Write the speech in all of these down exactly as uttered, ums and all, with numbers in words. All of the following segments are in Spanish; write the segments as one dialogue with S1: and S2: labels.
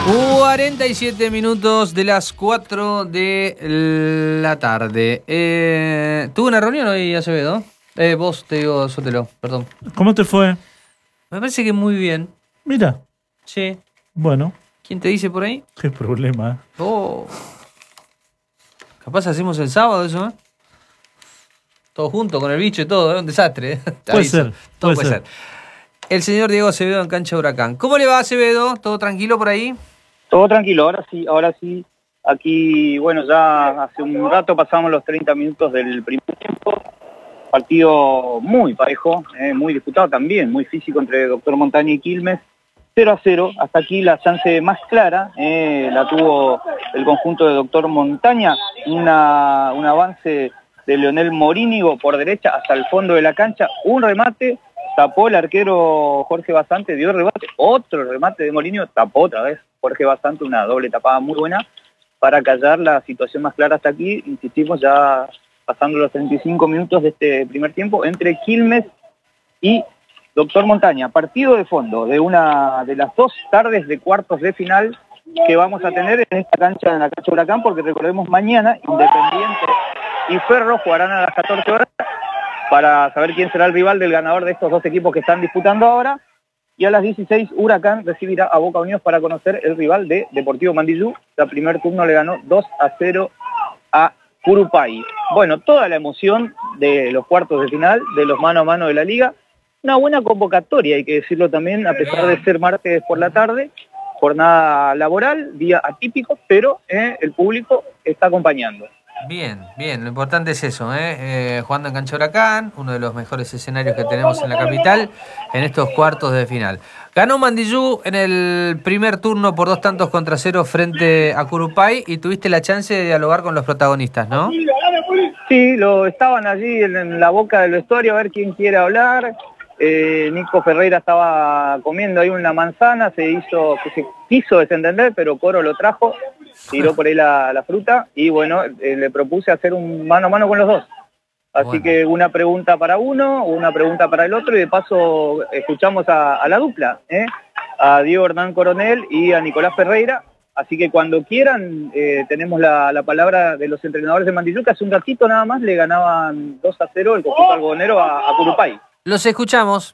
S1: cuarenta y siete minutos de las cuatro de la tarde. Eh, ¿Tuve una reunión hoy, Acevedo? Eh, vos, te digo, Sotelo, perdón.
S2: ¿Cómo te fue?
S1: Me parece que muy bien.
S2: Mira.
S1: Sí.
S2: Bueno.
S1: ¿Quién te dice por ahí?
S2: Qué problema.
S1: Oh. Capaz hacemos el sábado eso, ¿eh? Todo junto, con el bicho y todo, es ¿eh? Un desastre. ¿eh?
S2: Puede ser.
S1: Todo
S2: puede,
S1: puede ser.
S2: ser.
S1: El señor Diego Acevedo en Cancha Huracán. ¿Cómo le va, Acevedo? ¿Todo tranquilo por ahí?
S3: Todo tranquilo, ahora sí, ahora sí. Aquí, bueno, ya hace un rato pasamos los treinta minutos del primer tiempo. Partido muy parejo, eh, muy disputado también, muy físico entre Doctor Montaña y Quilmes. cero a cero, hasta aquí la chance más clara eh, la tuvo el conjunto de Doctor Montaña. Una, un avance de Leonel Morínigo por derecha hasta el fondo de la cancha. Un remate, tapó el arquero Jorge Basante, dio el remate. Otro remate de Morínigo, tapó otra vez Jorge Basante, una doble tapada muy buena para callar la situación más clara hasta aquí. Insistimos, ya pasando los treinta y cinco minutos de este primer tiempo, entre Quilmes y Doctor Montaña. Partido de fondo de una de las dos tardes de cuartos de final que vamos a tener en esta cancha, en la cancha Huracán, porque recordemos, mañana Independiente y Ferro jugarán a las catorce horas para saber quién será el rival del ganador de estos dos equipos que están disputando ahora. Y a las dieciséis Huracán recibirá a Boca Unidos para conocer el rival de Deportivo Mandillú. El primer turno le ganó dos a cero a Curupay. Bueno, toda la emoción de los cuartos de final, de los mano a mano de la liga. Una buena convocatoria, hay que decirlo también, a pesar de ser martes por la tarde, jornada laboral, día atípico, pero eh, el público está acompañando.
S1: Bien, bien, lo importante es eso, ¿eh? Eh, jugando en Cancha Huracán, uno de los mejores escenarios que tenemos en la capital, en estos cuartos de final. Ganó Mandillú en el primer turno por dos tantos contra cero frente a Curupay y tuviste la chance de dialogar con los protagonistas, ¿no?
S3: Sí, lo estaban allí en, en la boca del vestuario a ver quién quiere hablar. Eh, Nico Ferreira estaba comiendo ahí una manzana, se hizo, se quiso desentender, pero Coro lo trajo, tiró por ahí la, la fruta y bueno, eh, le propuse hacer un mano a mano con los dos. Así bueno. Que una pregunta para uno, una pregunta para el otro y de paso escuchamos a, a la dupla, ¿eh? A Diego Hernán Coronel y a Nicolás Ferreira. Así que cuando quieran, eh, tenemos la, la palabra de los entrenadores de Mandillú, que hace un ratito nada más le ganaban dos a cero el conjunto algodonero a, a Curupay.
S1: Los escuchamos.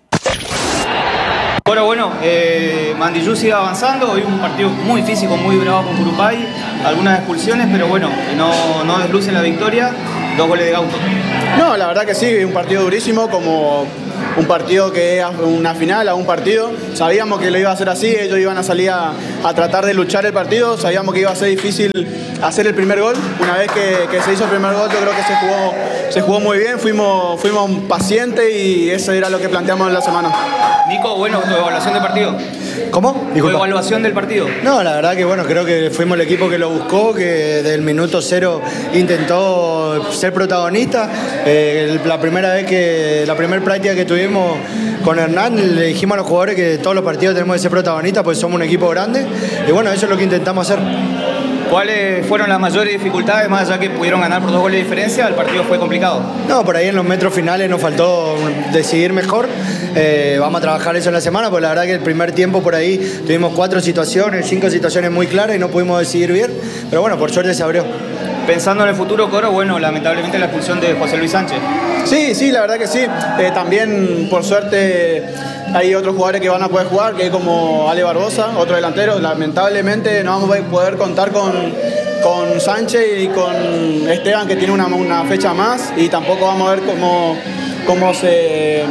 S4: Bueno, bueno, eh, Mandillú sigue avanzando, hoy un partido muy físico, muy bravo con Curupay, algunas expulsiones, pero bueno, no, no desluce la victoria, dos goles de Gauto.
S5: No, la verdad que sí, un partido durísimo, como un partido que es una final a un partido. Sabíamos que lo iba a hacer así, ellos iban a salir a, a tratar de luchar el partido, sabíamos que iba a ser difícil hacer el primer gol. Una vez que, que se hizo el primer gol, yo creo que se jugó, se jugó muy bien, fuimos, fuimos pacientes y eso era lo que planteamos en la semana.
S4: Nico, bueno, tu evaluación del partido.
S5: ¿Cómo?
S4: Tu evaluación del partido.
S5: No, la verdad que bueno, creo que fuimos el equipo que lo buscó, que desde el minuto cero intentó ser protagonista. Eh, la primera vez que, la primera práctica que tuvimos con Hernán, le dijimos a los jugadores que todos los partidos tenemos que ser protagonistas, pues somos un equipo grande. Y bueno, eso es lo que intentamos hacer.
S4: ¿Cuáles fueron las mayores dificultades, más allá que pudieron ganar por dos goles de diferencia? El partido fue complicado.
S5: No, por ahí en los metros finales nos faltó decidir mejor. Eh, vamos a trabajar eso en la semana, porque la verdad que el primer tiempo por ahí tuvimos cuatro situaciones, cinco situaciones muy claras y no pudimos decidir bien. Pero bueno, por suerte se abrió.
S4: Pensando en el futuro, Coro, bueno, lamentablemente la expulsión de José Luis Sánchez.
S5: Sí, sí, la verdad que sí. Eh, también, por suerte, hay otros jugadores que van a poder jugar, que es como Ale Barbosa, otro delantero. Lamentablemente no vamos a poder contar con, con Sánchez y con Esteban, que tiene una, una fecha más, y tampoco vamos a ver cómo, cómo se...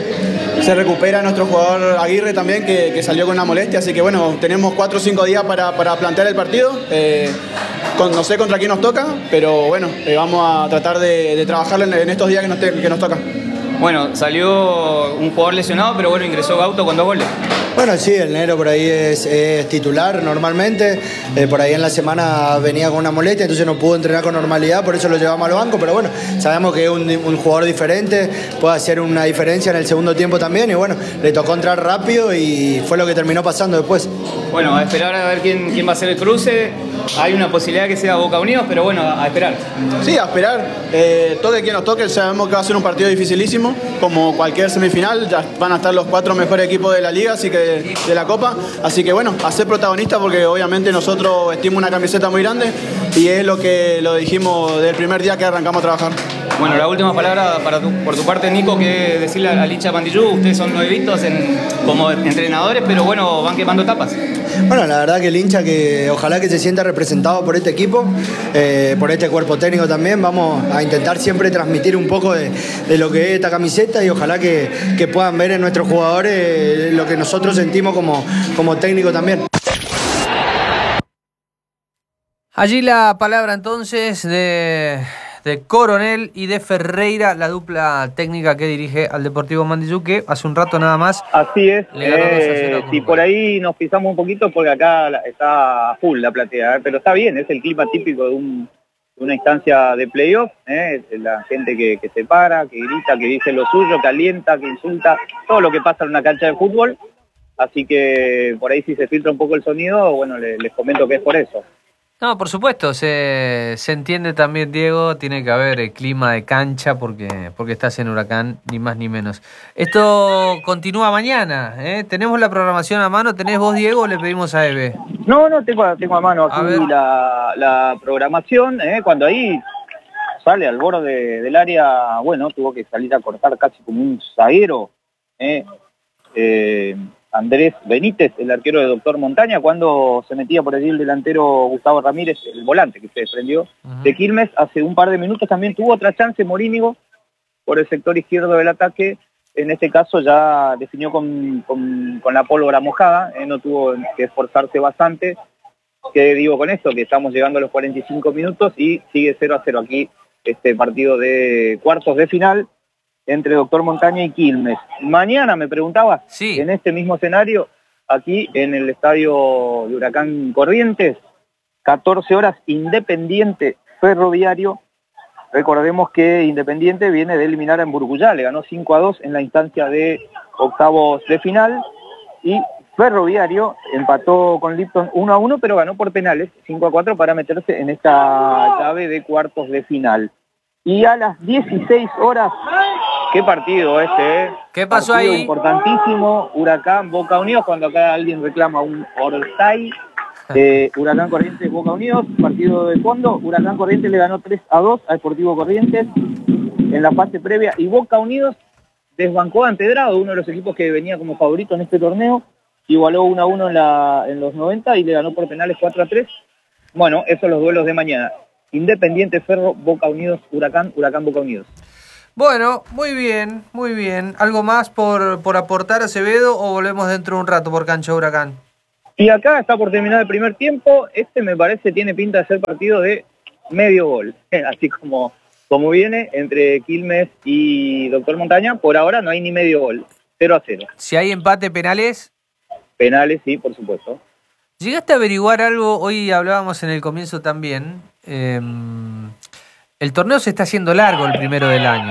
S5: se recupera nuestro jugador Aguirre también, que, que salió con una molestia, así que bueno, tenemos cuatro o cinco días para, para plantear el partido. Eh, con, no sé contra quién nos toca, pero bueno, eh, vamos a tratar de, de trabajar en, en estos días que nos, te, que nos toca.
S4: Bueno, salió un jugador lesionado, pero bueno, ingresó Gauto con dos goles.
S5: Bueno, sí, el negro por ahí es, es titular normalmente, eh, por ahí en la semana venía con una molestia, entonces no pudo entrenar con normalidad, por eso lo llevamos al banco, pero bueno, sabemos que es un, un jugador diferente, puede hacer una diferencia en el segundo tiempo también, y bueno, le tocó entrar rápido y fue lo que terminó pasando después.
S4: Bueno, a esperar a ver quién, quién va a ser el cruce. hay una posibilidad que sea Boca Unidos, pero bueno, a, a esperar.
S5: Sí, a esperar. Eh, toque quien nos toque, sabemos que va a ser un partido dificilísimo, como cualquier semifinal. Ya van a estar los cuatro mejores equipos de la liga, así que de la Copa. Así que bueno, a ser protagonistas, porque obviamente nosotros vestimos una camiseta muy grande y es lo que lo dijimos desde el primer día que arrancamos a trabajar.
S4: Bueno, la última palabra para tu, por tu parte, Nico, que decirle al hincha Mandillú, ustedes son nuevitos en, como entrenadores, pero bueno, van quemando etapas.
S2: Bueno, la verdad que el hincha que ojalá que se sienta representado por este equipo, eh, por este cuerpo técnico también, vamos a intentar siempre transmitir un poco de, de lo que es esta camiseta y ojalá que, que puedan ver en nuestros jugadores eh, lo que nosotros sentimos como, como técnico también.
S1: Allí la palabra entonces de, de Coronel y de Ferreira, la dupla técnica que dirige al Deportivo Mandillú, que hace un rato nada más.
S3: Así es,
S1: le ganó dos a cero
S3: eh, si por ahí nos pisamos un poquito, porque acá está full la platea, ¿eh? Pero está bien, es el clima típico de, un, de una instancia de playoff, ¿eh? La gente que, que se para, que grita, que dice lo suyo, que alienta, que insulta, todo lo que pasa en una cancha de fútbol. Así que por ahí si se filtra un poco el sonido, bueno, les, les comento que es por eso.
S1: No, por supuesto, se, se entiende también, Diego, tiene que haber el clima de cancha porque, porque estás en Huracán, ni más ni menos. Esto continúa mañana, ¿eh? Tenemos la programación a mano, ¿tenés vos, Diego, o le pedimos a Eve?
S3: No, no, tengo, tengo a mano aquí a la, la programación, ¿eh? Cuando ahí sale al borde del área, bueno, tuvo que salir a cortar casi como un zaguero, ¿eh? Eh, Andrés Benítez, el arquero de Doctor Montaña, cuando se metía por allí el delantero Gustavo Ramírez, el volante que se desprendió uh-huh. de Quilmes, hace un par de minutos también tuvo otra chance Morínigo por el sector izquierdo del ataque, en este caso ya definió con, con, con la pólvora mojada, eh, no tuvo que esforzarse bastante. ¿Qué digo con esto? Que estamos llegando a los cuarenta y cinco minutos y sigue cero a cero aquí este partido de cuartos de final entre Doctor Montaña y Quilmes. Mañana, me preguntaba,
S1: sí.
S3: En este mismo escenario, aquí en el estadio de Huracán Corrientes, catorce horas, Independiente Ferroviario. Recordemos que Independiente viene de eliminar a Emburgullá, le ganó cinco a dos en la instancia de octavos de final, y Ferroviario empató con Lipton uno a uno, pero ganó por penales, cinco a cuatro, para meterse en esta llave de cuartos de final. Y a las dieciséis horas, qué partido este, ¿eh?
S1: ¿Qué pasó
S3: partido
S1: ahí?
S3: Importantísimo, Huracán Boca Unidos, cuando acá alguien reclama un Orsay, eh, Huracán Corrientes Boca Unidos, partido de fondo. Huracán Corrientes le ganó tres a dos a Deportivo Corrientes en la fase previa, y Boca Unidos desbancó a Antedrado, uno de los equipos que venía como favorito en este torneo, igualó uno a uno en, la, en los noventa y le ganó por penales cuatro a tres. Bueno, esos son los duelos de mañana. Independiente Ferro, Boca Unidos, Huracán, Huracán Boca Unidos.
S1: Bueno, muy bien, muy bien. ¿Algo más por, por aportar, Acevedo, o volvemos dentro de un rato por cancha Huracán?
S3: Y acá está por terminar el primer tiempo. Este me parece tiene pinta de ser partido de medio gol, así como, como viene entre Quilmes y Doctor Montaña. Por ahora no hay ni medio gol, cero a cero.
S1: Si hay empate, penales.
S3: Penales, sí, por supuesto.
S1: ¿Llegaste a averiguar algo? Hoy hablábamos en el comienzo también. Eh, el torneo se está haciendo largo, el primero del año.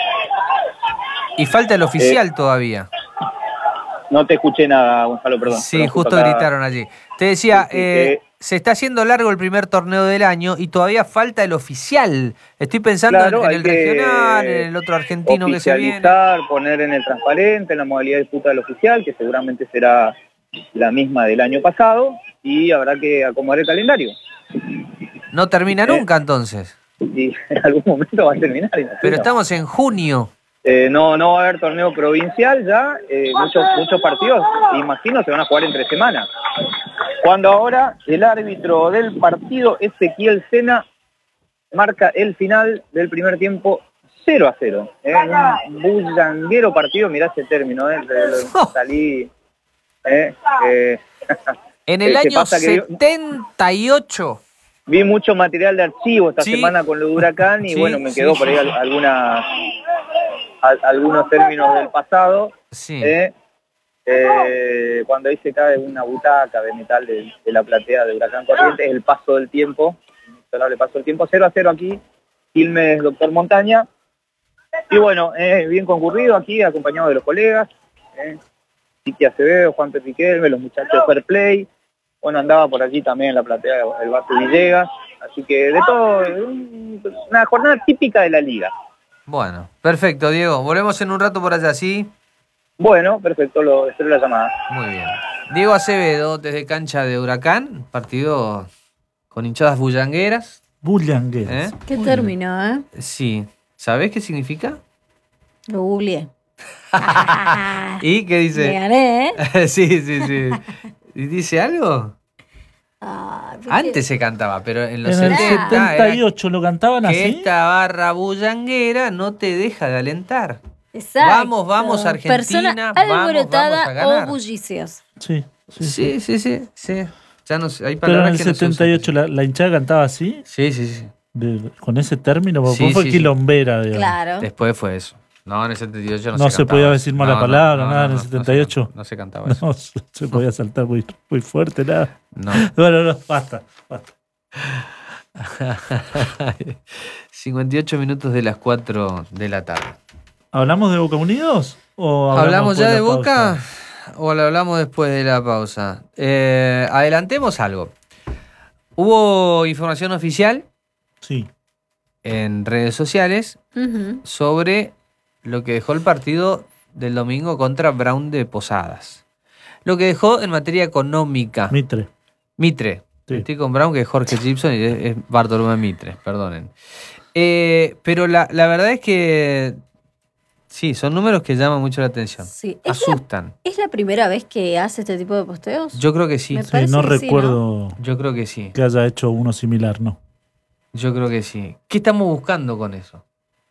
S1: Y falta el oficial eh, todavía.
S3: No te escuché nada, Gonzalo, perdón.
S1: Sí,
S3: perdón,
S1: justo
S3: acá...
S1: gritaron allí. Te decía,
S3: sí, sí,
S1: eh,
S3: eh...
S1: se está haciendo largo el primer torneo del año y todavía falta el oficial. Estoy pensando
S3: claro,
S1: en, en el regional, en el otro argentino que se viene.
S3: Poner en el transparente, en la modalidad de disputa del oficial, que seguramente será la misma del año pasado, y habrá que acomodar el calendario.
S1: No termina nunca, entonces.
S3: Y en algún momento va a terminar. Imagino.
S1: Pero estamos en junio.
S3: Eh, no, no va a haber torneo provincial ya, eh, muchos, muchos partidos, imagino, se van a jugar entre semanas. Cuando ahora el árbitro del partido, Ezequiel Sena, marca el final del primer tiempo cero a cero. Eh, un bullanguero partido, mirá ese término, eh, salí... Eh, eh,
S1: en el año setenta y ocho.
S3: Vi mucho material de archivo esta
S1: sí.
S3: semana con lo de Huracán y
S1: sí,
S3: bueno, me quedó
S1: sí,
S3: por ahí
S1: sí.
S3: algunas, algunos términos del pasado.
S1: Sí.
S3: Eh, eh, cuando ahí se cae una butaca de metal de, de la platea de Huracán Corrientes, el paso del tiempo, el paso del tiempo, cero a cero aquí, Quilmes Doctor Montaña. Y bueno, eh, bien concurrido aquí, acompañado de los colegas, eh, Titi Acevedo, Juan Riquelme, los muchachos de Fair Play, bueno, andaba por allí también en la platea el Bate Villegas, así que de todo, una jornada típica de la liga.
S1: Bueno, perfecto, Diego. Volvemos en un rato por allá, ¿sí?
S3: Bueno, perfecto, lo espero la llamada.
S1: Muy bien. Diego Acevedo, desde cancha de Huracán, partido con hinchadas bullangueras.
S6: Bullangueras.
S1: ¿Eh?
S7: ¿Qué término, eh?
S1: Sí. ¿Sabés qué significa?
S7: Lo googleé.
S1: ¿Y qué dice?
S7: Me gané, ¿eh?
S1: sí, sí, sí. ¿Y dice algo?
S7: Ah,
S1: Antes se cantaba, pero en los
S6: En el
S1: setenta
S6: setenta y ocho lo cantaban
S1: que
S6: así.
S1: esta barra bullanguera no te deja de alentar.
S7: Exacto.
S1: Vamos, vamos, Argentina,
S7: Persona
S1: vamos,
S7: alborotada
S1: vamos a ganar.
S7: o bullicios.
S6: Sí, sí,
S1: Sí, sí, sí, sí. Ya no sé, hay
S6: Pero en
S1: palabras
S6: el
S1: que no se
S6: setenta y ocho
S1: usan.
S6: la, la hinchada cantaba así,
S1: Sí, sí, sí.
S6: de- con ese término, porque
S1: Sí,
S6: fue
S1: sí, sí.
S6: quilombera, digamos.
S7: Claro.
S1: Después fue eso. No, en el setenta y ocho no,
S6: No
S1: se
S6: se
S1: cantaba.
S6: podía decir mala
S1: No, no,
S6: palabra,
S1: no,
S6: nada
S1: no,
S6: en el
S1: no, no se
S6: setenta y ocho.
S1: can- No se cantaba eso.
S6: No, se, se podía saltar muy, muy fuerte, nada.
S1: No.
S6: Bueno, no, basta, basta.
S1: cincuenta y ocho minutos de las cuatro de la tarde.
S6: ¿Hablamos de Boca Unidos? ¿O hablamos,
S1: ¿Hablamos ya de
S6: después la
S1: Boca
S6: pausa?
S1: o lo hablamos después de la pausa? Eh, adelantemos algo. Hubo información oficial
S6: Sí.
S1: en redes sociales
S7: Ujú.
S1: sobre lo que dejó el partido del domingo contra Brown de Posadas. Lo que dejó en materia económica.
S6: Mitre.
S1: Mitre.
S6: Sí.
S1: Estoy con Brown, que es Jorge Gibson y es, es Bartolomé Mitre, perdonen. Eh, pero la, la verdad es que sí, son números que llaman mucho la atención.
S7: Sí. ¿Es la,
S1: Asustan.
S7: ¿Es la primera vez que hace este tipo de posteos?
S1: Yo creo que sí.
S7: Me
S6: Sí,
S7: parece
S6: no
S7: que sí,
S6: recuerdo
S1: Yo creo que sí.
S6: que haya hecho uno similar, no.
S1: Yo creo que sí. ¿Qué estamos buscando con eso?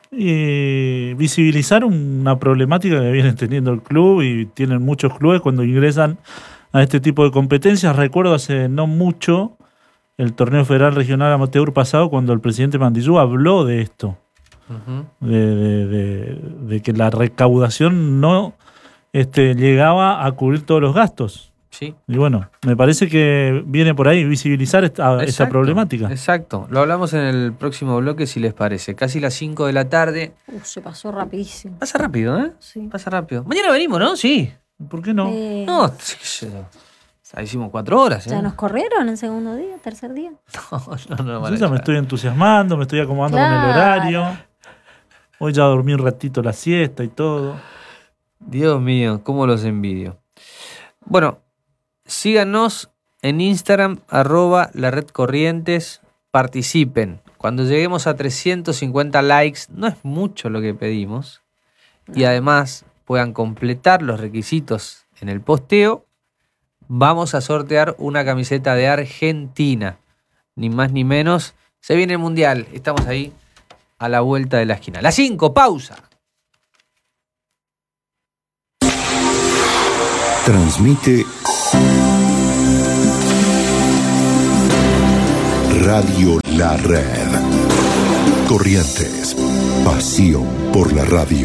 S6: Y visibilizar una problemática que viene teniendo el club y tienen muchos clubes cuando ingresan a este tipo de competencias. Recuerdo hace no mucho el torneo federal regional amateur pasado cuando el presidente Mandillú habló de esto,
S1: Ujú.
S6: de, de- de- de que la recaudación no este, llegaba a cubrir todos los gastos.
S1: Sí.
S6: Y bueno, me parece que viene por ahí visibilizar esta, esta
S1: Exacto,
S6: problemática.
S1: Exacto. Lo hablamos en el próximo bloque, si les parece. Casi las cinco de la tarde.
S7: Uf, se pasó rapidísimo.
S1: Pasa rápido, ¿eh?
S7: Sí.
S1: Pasa rápido. Mañana venimos, ¿no? Sí.
S6: ¿Por qué no?
S7: Eh,
S1: No, sí, sí, no. Ya hicimos cuatro horas, ¿eh?
S7: ¿Ya nos corrieron el segundo día, tercer día?
S1: No, no, no, van
S6: Yo
S1: a
S6: ya me
S1: echar.
S6: estoy entusiasmando, me estoy acomodando con
S7: Claro.
S6: el horario. Hoy ya dormí un ratito la siesta y todo.
S1: Dios mío, cómo los envidio. Bueno, síganos en Instagram, arroba la red Corrientes, participen. Cuando lleguemos a trescientos cincuenta likes, no es mucho lo que pedimos, y además puedan completar los requisitos en el posteo, vamos a sortear una camiseta de Argentina. Ni más ni menos. Se viene el Mundial, estamos ahí a la vuelta de la esquina. Las cinco, pausa.
S8: Transmite Radio La Red. Corrientes, pasión por la radio.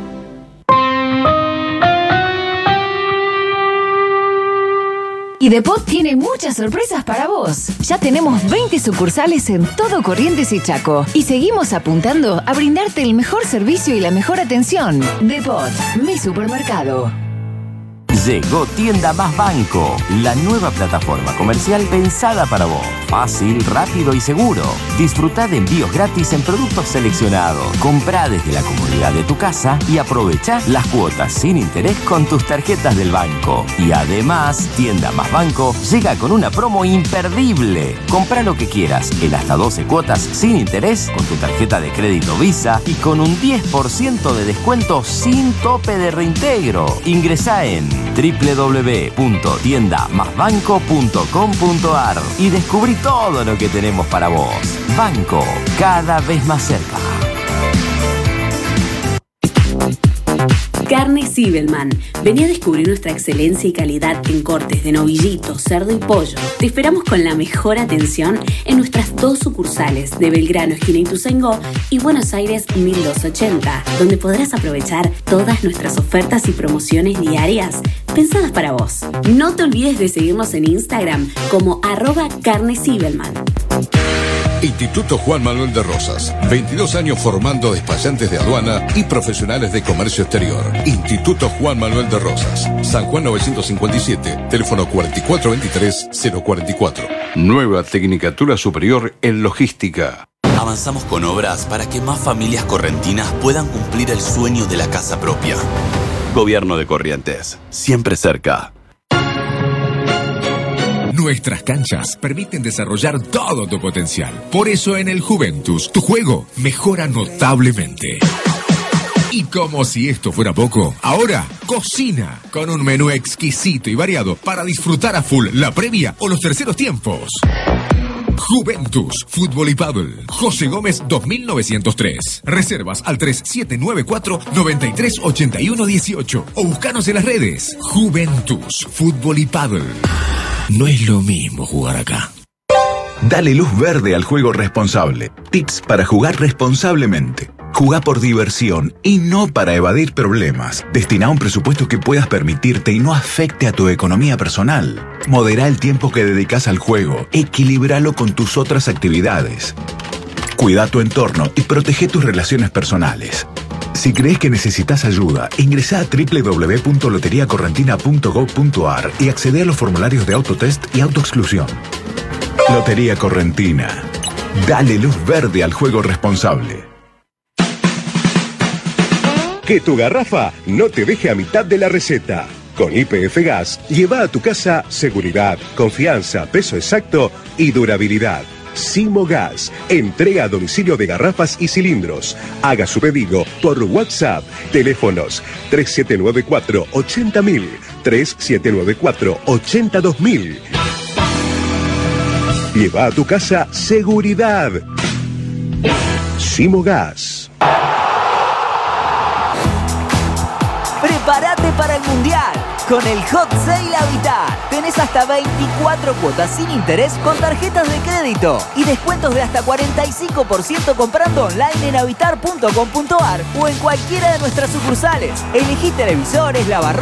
S9: Y Depot tiene muchas sorpresas para vos. Ya tenemos veinte sucursales en todo Corrientes y Chaco. Y seguimos apuntando a brindarte el mejor servicio y la mejor atención. Depot, mi supermercado.
S10: Llegó Tienda Más Banco, la nueva plataforma comercial pensada para vos. Fácil, rápido y seguro. Disfrutá de envíos gratis en productos seleccionados. Comprá desde la comodidad de tu casa y aprovechá las cuotas sin interés con tus tarjetas del banco. Y además, Tienda Más Banco llega con una promo imperdible. Comprá lo que quieras en hasta doce cuotas sin interés con tu tarjeta de crédito Visa y con un diez por ciento de descuento sin tope de reintegro. Ingresá en doble u doble u doble u punto tienda más banco punto com punto a r y descubrí todo lo que tenemos para vos. Banco, cada vez más cerca.
S11: Carne Zibelman. Vení a descubrir nuestra excelencia y calidad en cortes de novillito, cerdo y pollo. Te esperamos con la mejor atención en nuestras dos sucursales de Belgrano, esquina Ituzaingó, y Buenos Aires mil doscientos ochenta, donde podrás aprovechar todas nuestras ofertas y promociones diarias pensadas para vos. No te olvides de seguirnos en Instagram como arroba Carne Zibelman.
S12: Instituto Juan Manuel de Rosas. veintidós años formando despachantes de aduana y profesionales de comercio exterior. Instituto Juan Manuel de Rosas. San Juan novecientos cincuenta y siete. Teléfono cuatro cuatro veintitrés cero cuarenta y cuatro. Nueva Tecnicatura Superior en Logística.
S13: Avanzamos con obras para que más familias correntinas puedan cumplir el sueño de la casa propia. Gobierno de Corrientes. Siempre cerca.
S14: Nuestras canchas permiten desarrollar todo tu potencial. Por eso en el Juventus, tu juego mejora notablemente. Y como si esto fuera poco, ahora cocina con un menú exquisito y variado para disfrutar a full la previa o los terceros tiempos. Juventus, Fútbol y Paddle. José Gómez dos mil novecientos tres. Reservas al tres siete nueve cuatro nueve tres ocho uno uno ocho o buscanos en las redes. Juventus, Fútbol y Paddle. No es lo mismo jugar acá.
S15: Dale luz verde al juego responsable. Tips para jugar responsablemente. Jugá por diversión y no para evadir problemas. Destina un presupuesto que puedas permitirte y no afecte a tu economía personal. Modera el tiempo que dedicas al juego. Equilíbralo con tus otras actividades. Cuida tu entorno y protege tus relaciones personales. Si crees que necesitas ayuda, ingresa a doble u doble u doble u punto lotería correntina punto gob punto ar y accede a los formularios de autotest y autoexclusión. Lotería Correntina. Dale luz verde al juego responsable.
S16: Que tu garrafa no te deje a mitad de la receta. Con Y P F Gas, lleva a tu casa seguridad, confianza, peso exacto y durabilidad. Simo Gas, entrega a domicilio de garrafas y cilindros. Haga su pedido por WhatsApp. Teléfonos tres siete nueve cuatro ochenta mil, tres siete nueve cuatro ochenta dos mil. Lleva a tu casa seguridad. Simo Gas.
S17: Prepárate para el Mundial. Con el Hot Sale Habitat tenés hasta veinticuatro cuotas sin interés con tarjetas de crédito y descuentos de hasta cuarenta y cinco por ciento comprando online en habitar punto com punto ar o en cualquiera de nuestras sucursales. Elegí televisores, lavarropas